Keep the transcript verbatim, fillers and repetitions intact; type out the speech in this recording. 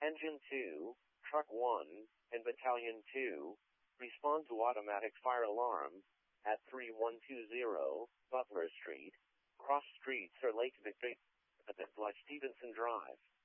Engine two, Truck one, and Battalion two, respond to automatic fire alarm at three one two zero Butler Street, cross streets or Lake Victoria, at Stevenson Drive.